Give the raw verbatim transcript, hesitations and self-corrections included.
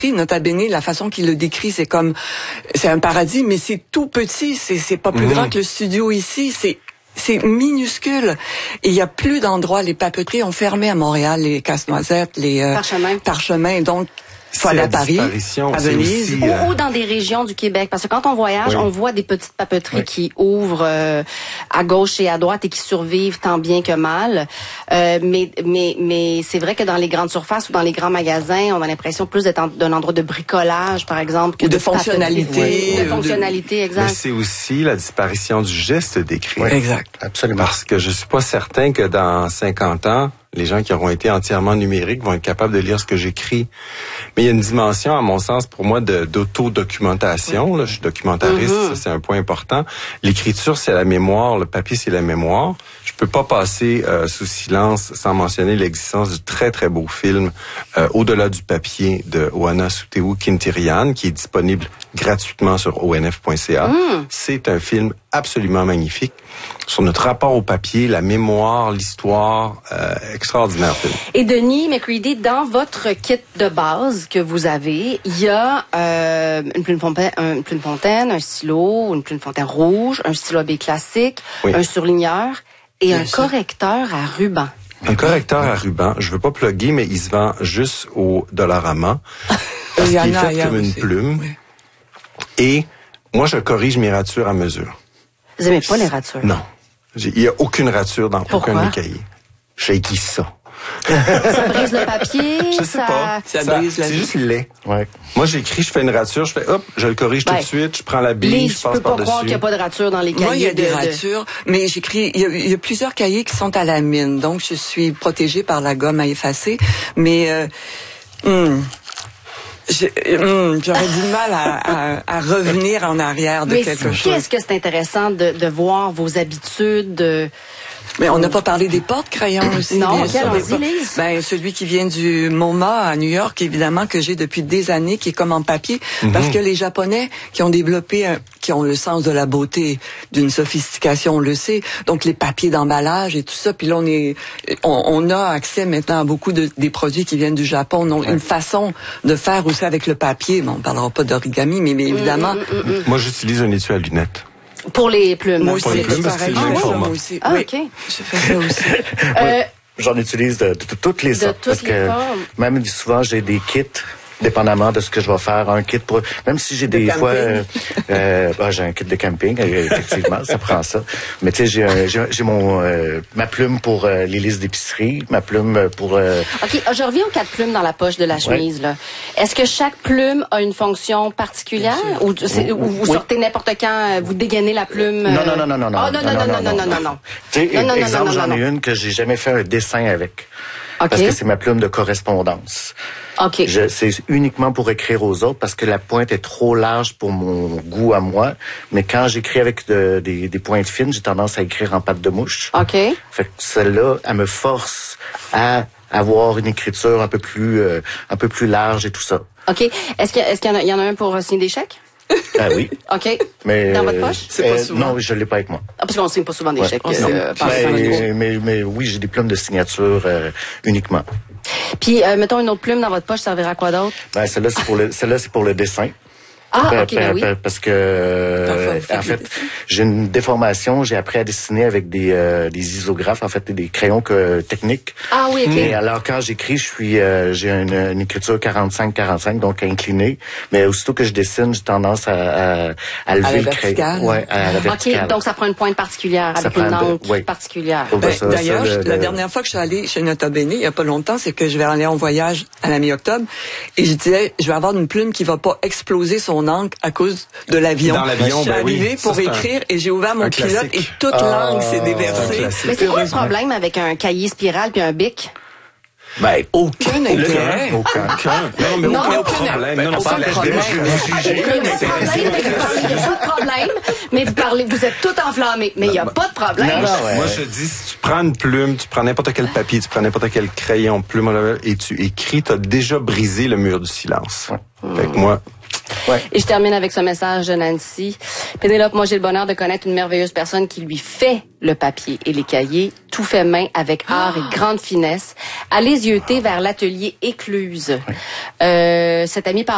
Nota Bene, la façon qu'il le décrit, c'est comme, c'est un paradis, mais c'est tout petit, c'est, c'est pas plus mmh. grand que le studio ici, c'est C'est minuscule. Et il y a plus d'endroits. Les papeteries ont fermé à Montréal, les Casse-Noisettes, les euh, Parchemins. Parchemins. Donc, il faut aller à Paris, à Venise. Aussi, euh... ou, ou dans des régions du Québec. Parce que quand on voyage, oui. on voit des petites papeteries oui. qui ouvrent euh, à gauche et à droite et qui survivent tant bien que mal. Euh, mais mais mais c'est vrai que dans les grandes surfaces ou dans les grands magasins, on a l'impression plus d'être en, d'un endroit de bricolage, par exemple, que ou de, de fonctionnalité. Oui. De fonctionnalité, exact. Mais c'est aussi la disparition du geste décrit. Oui. Exact. Absolument. Parce que je suis pas certain que dans cinquante ans, les gens qui auront été entièrement numériques vont être capables de lire ce que j'écris. Mais il y a une dimension, à mon sens, pour moi, de, d'auto-documentation. Là, je suis documentariste, mm-hmm. ça, c'est un point important. L'écriture, c'est la mémoire. Le papier, c'est la mémoire. Je peux pas passer euh, sous silence sans mentionner l'existence du très, très beau film euh, Au-delà du papier de Oana Sutewu Kintirian, qui est disponible gratuitement sur O N F point C A. Mm. C'est un film absolument magnifique sur notre rapport au papier, la mémoire, l'histoire, euh, extraordinaire film. Et Denis McCready, dans votre kit de base que vous avez, il y a euh, une plume fontaine, une plume fontaine, un stylo, une plume fontaine rouge, un stylo A B classique, oui. un surligneur et Bien un sûr. correcteur à ruban. Un correcteur à ruban, je veux pas plugger, mais il se vend juste au Dollarama. Parce qu'il est fait comme une plume. Oui. Et moi, je corrige mes ratures à mesure. Vous n'aimez pas les ratures? Non. Il n'y a aucune rature dans Pourquoi? aucun de mes cahiers. J'ai écrit ça. Ça brise le papier? Je sais ça... pas. Ça ça, brise la c'est juste laid. Ouais. Moi, j'écris, je fais une rature, je fais hop, je le corrige ben, tout de suite, je prends la bille, les, je passe par-dessus. Je peux pas croire qu'il n'y a pas de rature dans les cahiers. Moi, il y a des de, ratures, mais j'écris, il y, a, il y a plusieurs cahiers qui sont à la mine, donc je suis protégée par la gomme à effacer, mais... Euh, hum, Hum, j'aurais du mal à, à, à revenir en arrière de Mais quelque chose. chose. Qu'est-ce que c'est intéressant de, de voir vos habitudes? De... Mais on n'a pas parlé des porte-crayons aussi. Non, quel on dit, Lise? Ben, celui qui vient du MoMA à New York, évidemment, que j'ai depuis des années, qui est comme en papier, mm-hmm. parce que les Japonais qui ont développé, un, qui ont le sens de la beauté, d'une sophistication, on le sait, donc les papiers d'emballage et tout ça, puis là, on est, on, on a accès maintenant à beaucoup de, des produits qui viennent du Japon, donc ouais. une façon de faire aussi avec le papier, bon, on parlera pas d'origami, mais, mais évidemment... Mm, mm, mm. Moi, j'utilise un étui à lunettes. Pour les plumes. Moi aussi, pour les plumes, parce que c'est le même format. Aussi. Ah, oui. OK. Je fais ça aussi. euh, J'en utilise de, de, de toutes les sortes. De toutes parce les que formes. Même souvent, j'ai des kits, dépendamment de ce que je vais faire. Un kit pour... Même si j'ai des fois... Euh, euh, bah, j'ai un kit de camping, effectivement, ça prend ça. Mais tu sais, j'ai, un, j'ai, j'ai mon euh, ma plume pour euh, les listes d'épicerie, ma plume pour... Euh... OK, je reviens aux quatre plumes dans la poche de la chemise. Ouais. Là. Est-ce que chaque plume a une fonction particulière? Ou, c'est, ou vous oui. sortez n'importe quand, vous dégainez la plume? Non, non, non, non, non. Oh, non, non, non, non, non, non, non, non. Tu sais, exemple, j'en ai une que j'ai jamais fait un dessin avec. Okay. Parce que c'est ma plume de correspondance. OK. Je, c'est uniquement pour écrire aux autres parce que la pointe est trop large pour mon goût à moi. Mais quand j'écris avec de, des, des pointes fines, j'ai tendance à écrire en patte de mouche. OK. Fait que celle-là, elle me force à avoir une écriture un peu plus, euh, un peu plus large et tout ça. OK. Est-ce qu'il y, est-ce qu'il y, en, a, il y en a un pour signer des chèques? Ah oui. OK. Mais, dans votre poche? C'est pas euh, souvent. Non, je l'ai pas avec moi. Ah, parce qu'on signe pas souvent des ouais. chèques. Euh, mais, mais, mais oui, j'ai des plumes de signature euh, uniquement. Puis, euh, mettons une autre plume dans votre poche, ça servira à quoi d'autre? Ben, celle-là, c'est pour le, celle-là, c'est pour le dessin. Ah, ok, ben oui. Parce que, euh, en fait, j'ai une déformation, j'ai appris à dessiner avec des, euh, des isographes, en fait, des crayons que, techniques. Ah oui, ok. Et alors, quand j'écris, je suis, euh, j'ai une, une écriture quarante-cinq quarante-cinq, donc inclinée. Mais aussitôt que je dessine, j'ai tendance à, à, à lever à le crayon. Ouais, à la verticale. Ok, donc ça prend une pointe particulière, avec une encre oui. particulière. Ben, ça, d'ailleurs, ça, le, la le... dernière fois que je suis allée chez Nota Bene, il y a pas longtemps, c'est que je vais aller en voyage à la mi-octobre, et je disais, je vais avoir une plume qui va pas exploser son encre à cause de l'avion. Dans l'avion, je suis ben arrivée oui, pour ça, écrire un, et j'ai ouvert mon culotte et toute ah, l'encre s'est déversée. Mais c'est quoi le problème avec un cahier spirale puis un bic? Ben, aucun intérêt. Aucun. Non, mais non, aucun, aucun problème. Non, non, aucun pas problème. Il n'y a pas de problème, mais vous parlez, vous êtes tout enflammé. Mais il n'y a pas de problème. Non, ouais. Moi, je dis, si tu prends une plume, tu prends n'importe quel papier, tu prends n'importe quel crayon, plume, et tu écris, tu as déjà brisé le mur du silence. Ouais. Fait que moi... Ouais. Et je termine avec ce message de Nancy. Pénélope, moi j'ai le bonheur de connaître une merveilleuse personne qui lui fait le papier et les cahiers, tout fait main avec art et grande finesse. Allez yeuter vers l'atelier Écluse. Euh, cette amie par